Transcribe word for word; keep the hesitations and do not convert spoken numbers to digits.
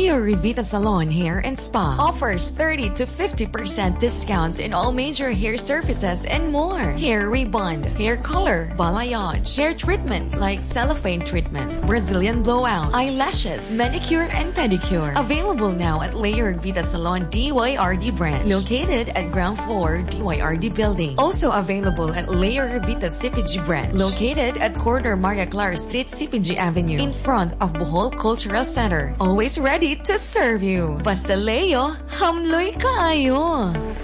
Leo Revita Salon Hair and Spa offers thirty to fifty percent discounts in all major hair services and more. Hair rebond, hair color, balayage, hair treatments like cellophane treatment, Brazilian blowout, eyelashes, manicure and pedicure. Available now at Leo Revita Salon D Y R D branch, located at ground floor D Y R D building. Also available at Leo Revita C P G branch, located at corner Maria Clara Street, C P G Avenue, in front of Bohol Cultural Center. Always ready to serve you. Basta Leo, hamloy kaayo.